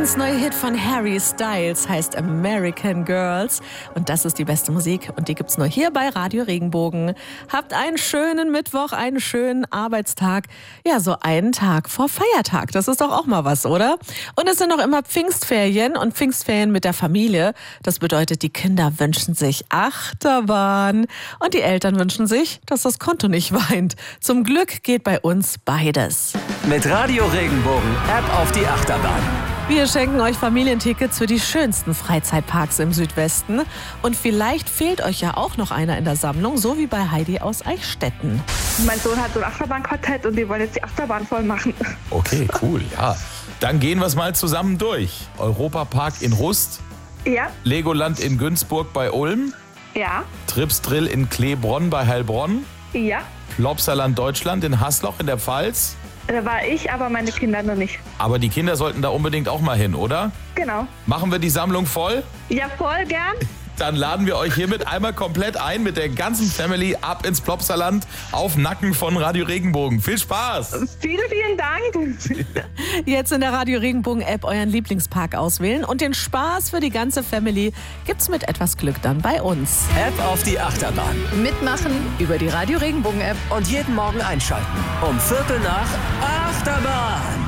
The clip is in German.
1, neue Hit von Harry Styles, heißt American Girls. Und das ist die beste Musik und die gibt's nur hier bei Radio Regenbogen. Habt einen schönen Mittwoch, einen schönen Arbeitstag. Ja, so einen Tag vor Feiertag. Das ist doch auch mal was, oder? Und es sind noch immer Pfingstferien und Pfingstferien mit der Familie. Das bedeutet, die Kinder wünschen sich Achterbahn und die Eltern wünschen sich, dass das Konto nicht weint. Zum Glück geht bei uns beides. Mit Radio Regenbogen App auf die Achterbahn. Wir schenken euch Familientickets für die schönsten Freizeitparks im Südwesten. Und vielleicht fehlt euch ja auch noch einer in der Sammlung, so wie bei Heidi aus Eichstätten. Mein Sohn hat so ein Achterbahnquartett und die wollen jetzt die Achterbahn voll machen. Okay, cool, ja. Dann gehen wir es mal zusammen durch. Europapark in Rust, Ja, Legoland in Günzburg bei Ulm, ja, Trips Drill in Kleebronn bei Heilbronn, ja. Plopsaland Deutschland in Hasloch in der Pfalz. Da war ich, aber meine Kinder noch nicht. Aber die Kinder sollten da unbedingt auch mal hin, oder? Genau. Machen wir die Sammlung voll? Ja, voll gern. Dann laden wir euch hiermit einmal komplett ein mit der ganzen Family ab ins Plopsaland auf Nacken von Radio Regenbogen. Viel Spaß! Vielen, vielen Dank. Jetzt in der Radio Regenbogen App euren Lieblingspark auswählen und den Spaß für die ganze Family gibt's mit etwas Glück dann bei uns. App auf die Achterbahn. Mitmachen über die Radio Regenbogen App. Und jeden Morgen einschalten. Um 7:45 Achterbahn.